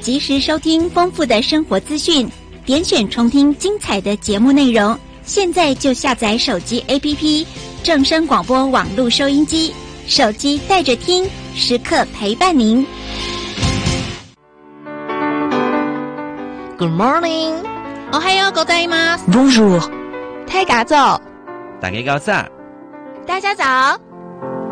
及时收听丰富的生活资讯，点选重听精彩的节目内容。现在就下载手机 APP 正声广播网络收音机，手机带着听，时刻陪伴您。 Good morning， おはようございます。 Bonjour， 太嘎早， 大家早。 大家早。